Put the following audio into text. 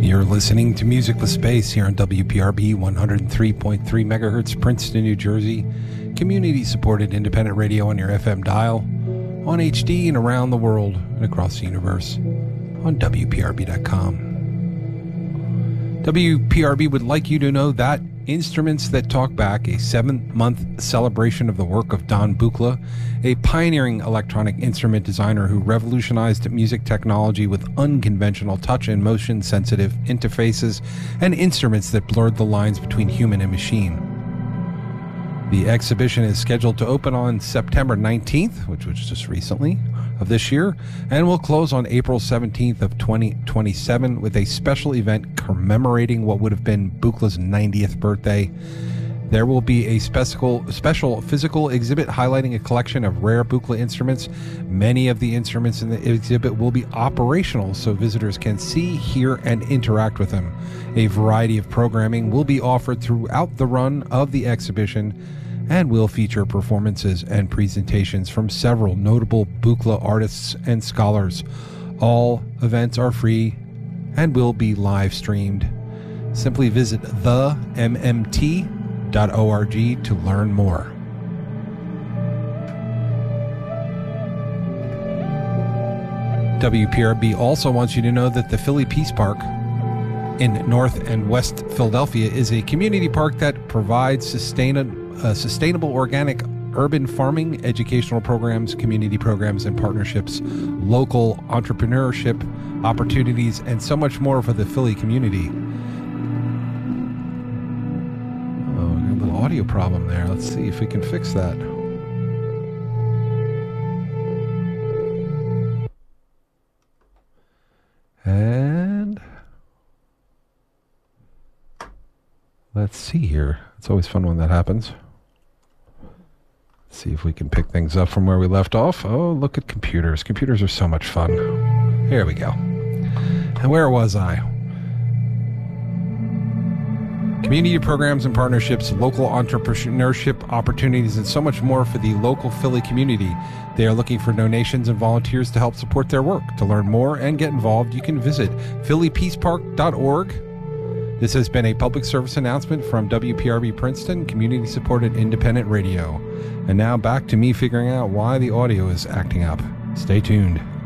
You're listening to Music with Space here on WPRB 103.3 megahertz, Princeton, New Jersey. Community-supported independent radio on your FM dial, on HD and around the world and across the universe on WPRB.com. WPRB would like you to know that Instruments That Talk Back, a 7-month celebration of the work of Don Buchla, a pioneering electronic instrument designer who revolutionized music technology with unconventional touch and motion-sensitive interfaces and instruments that blurred the lines between human and machine. The exhibition is scheduled to open on September 19th, which was just recently, of this year, and will close on April 17th of 2027 with a special event commemorating what would have been Buchla's 90th birthday. There will be a special physical exhibit highlighting a collection of rare Buchla instruments. Many of the instruments in the exhibit will be operational so visitors can see, hear, and interact with them. A variety of programming will be offered throughout the run of the exhibition and will feature performances and presentations from several notable Buchla artists and scholars. All events are free and will be live streamed. Simply visit themmt.org to learn more. WPRB also wants you to know that the Philly Peace Park in North and West Philadelphia is a community park that provides sustainable organic urban farming, educational programs, community programs and partnerships, local entrepreneurship opportunities, and so much more for the Philly community. Oh, we got a little audio problem there. Let's see if we can fix that. And let's see here. It's always fun when that happens. Let's see if we can pick things up from where we left off. Oh, look at computers. Computers are so much fun. Here we go. And where was I? Community programs and partnerships, local entrepreneurship opportunities, and so much more for the local Philly community. They are looking for donations and volunteers to help support their work. To learn more and get involved, you can visit phillypeacepark.org. This has been a public service announcement from WPRB Princeton, community-supported independent radio. And now back to me figuring out why the audio is acting up. Stay tuned.